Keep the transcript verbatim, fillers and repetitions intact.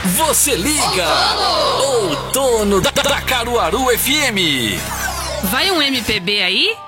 Você liga! Outono da, da Caruaru F M. Vai um M P B aí?